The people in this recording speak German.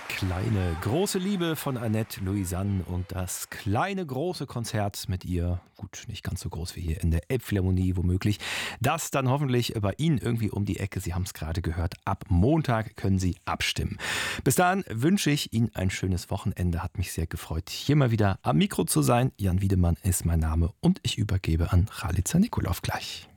Kleine große Liebe von Annette Louisanne und das kleine große Konzert mit ihr, gut, nicht ganz so groß wie hier in der Elbphilharmonie womöglich, das dann hoffentlich bei Ihnen irgendwie um die Ecke, Sie haben es gerade gehört, ab Montag können Sie abstimmen. Bis dahin wünsche ich Ihnen ein schönes Wochenende, hat mich sehr gefreut, hier mal wieder am Mikro zu sein. Jan Wiedemann ist mein Name und ich übergebe an Chalitza Nikolov gleich.